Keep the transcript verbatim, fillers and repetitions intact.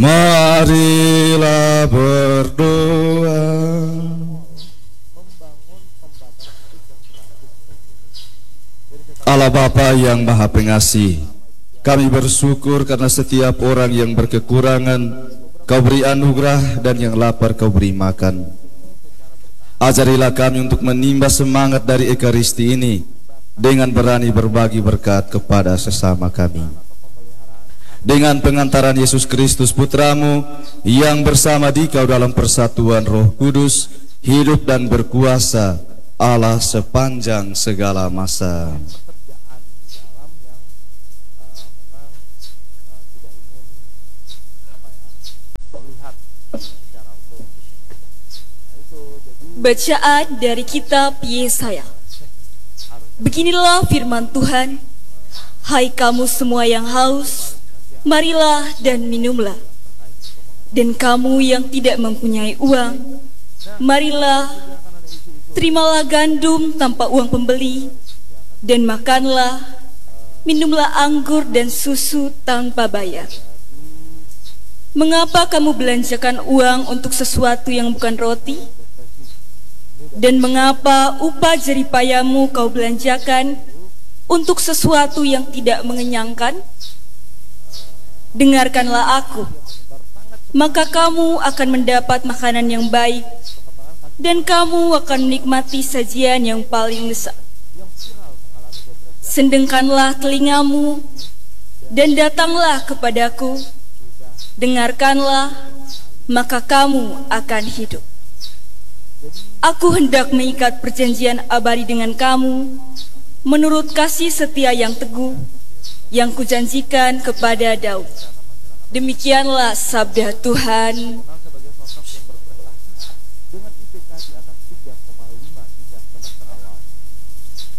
Marilah berdoa. Allah Bapa yang Maha Pengasih, kami bersyukur karena setiap orang yang berkekurangan Kau beri anugerah, dan yang lapar Kau beri makan. Ajarilah kami untuk menimba semangat dari Ekaristi ini dengan berani berbagi berkat kepada sesama kami. Dengan pengantaran Yesus Kristus Putramu yang bersama Dikau dalam persatuan Roh Kudus, hidup dan berkuasa Allah sepanjang segala masa. Bacaan dari kitab Yesaya. Beginilah firman Tuhan. Hai kamu semua yang haus, marilah dan minumlah. Dan kamu yang tidak mempunyai uang, marilah, terimalah gandum tanpa uang pembeli, dan makanlah, minumlah anggur dan susu tanpa bayar. Mengapa kamu belanjakan uang untuk sesuatu yang bukan roti? Dan mengapa upah jeripayamu kau belanjakan untuk sesuatu yang tidak mengenyangkan? Dengarkanlah aku, maka kamu akan mendapat makanan yang baik, dan kamu akan menikmati sajian yang paling lezat. Sendengkanlah telingamu, dan datanglah kepadaku. Dengarkanlah, maka kamu akan hidup. Aku hendak mengikat perjanjian abadi dengan kamu, menurut kasih setia yang teguh, yang kujanjikan kepada Daud. Demikianlah sabda Tuhan.